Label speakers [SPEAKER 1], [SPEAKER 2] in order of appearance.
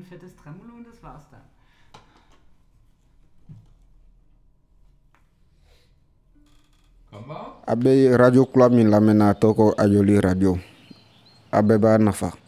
[SPEAKER 1] ein fettes Tremolo und das war's dann.
[SPEAKER 2] Abe radio kula min lamɛnna tɔgɔ Ajoli radio a bɛɛ b'a nafa